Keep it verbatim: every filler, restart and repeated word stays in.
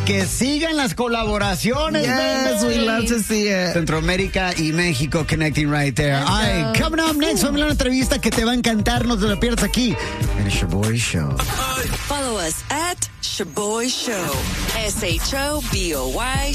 que sigan las colaboraciones. Yes, we love to see it. Centroamérica y México connecting right there. Ay, coming up next, familia, una entrevista que te va a encantar. No te la pierdas aquí en el Shaboy Show. Follow us at Shaboy Show. S H O B O Y